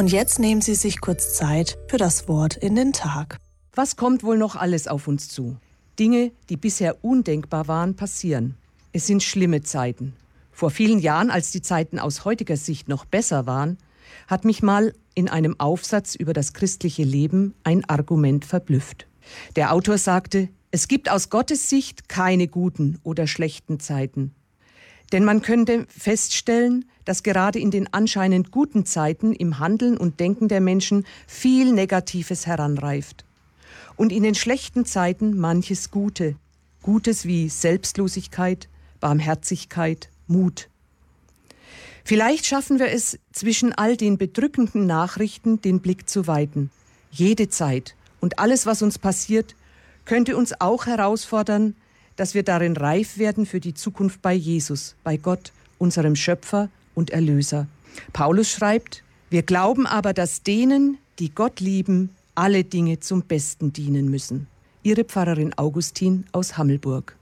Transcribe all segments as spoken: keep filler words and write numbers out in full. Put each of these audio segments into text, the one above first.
Und jetzt nehmen Sie sich kurz Zeit für das Wort in den Tag. Was kommt wohl noch alles auf uns zu? Dinge, die bisher undenkbar waren, passieren. Es sind schlimme Zeiten. Vor vielen Jahren, als die Zeiten aus heutiger Sicht noch besser waren, hat mich mal in einem Aufsatz über das christliche Leben ein Argument verblüfft. Der Autor sagte, es gibt aus Gottes Sicht keine guten oder schlechten Zeiten. Denn man könnte feststellen, dass gerade in den anscheinend guten Zeiten im Handeln und Denken der Menschen viel Negatives heranreift. Und in den schlechten Zeiten manches Gute. Gutes wie Selbstlosigkeit, Barmherzigkeit, Mut. Vielleicht schaffen wir es, zwischen all den bedrückenden Nachrichten den Blick zu weiten. Jede Zeit und alles, was uns passiert, könnte uns auch herausfordern, dass wir darin reif werden für die Zukunft bei Jesus, bei Gott, unserem Schöpfer und Erlöser. Paulus schreibt, wir glauben aber, dass denen, die Gott lieben, alle Dinge zum Besten dienen müssen. Ihre Pfarrerin Augustin aus Hammelburg.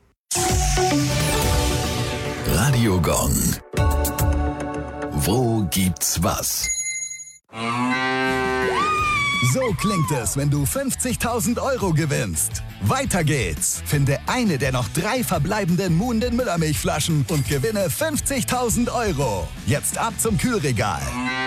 Radio Gong. Wo gibt's was? So klingt es, wenn du fünfzigtausend Euro gewinnst. Weiter geht's. Finde eine der noch drei verbleibenden Muhnden Müllermilchflaschen und gewinne fünfzigtausend Euro. Jetzt ab zum Kühlregal.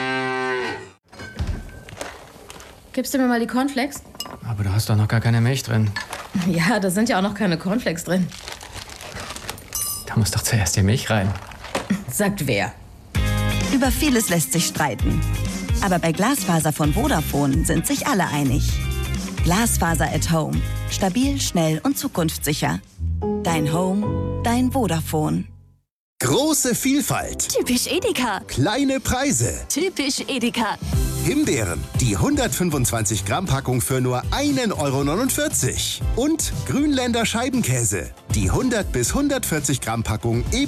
Gibst du mir mal die Cornflakes? Aber du hast doch noch gar keine Milch drin. Ja, da sind ja auch noch keine Cornflakes drin. Da muss doch zuerst die Milch rein. Sagt wer? Über vieles lässt sich streiten. Aber bei Glasfaser von Vodafone sind sich alle einig. Glasfaser at Home. Stabil, schnell und zukunftssicher. Dein Home, dein Vodafone. Große Vielfalt. Typisch Edeka. Kleine Preise. Typisch Edeka. Himbeeren, die hundertfünfundzwanzig Gramm Packung für nur ein Euro neunundvierzig. Und Grünländer Scheibenkäse, die hundert bis hundertvierzig Gramm Packung